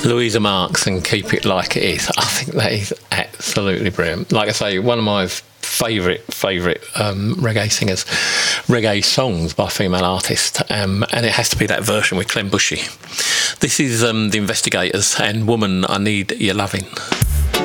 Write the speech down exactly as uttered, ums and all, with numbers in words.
Louisa Marks and Keep It Like It Is. I think that is absolutely brilliant. Like I say, one of my favourite, favourite um, reggae singers, reggae songs by female artists, um, and it has to be that version with Clem Bushy. This is um, The Investigators and Woman, I Need Your Lovin'.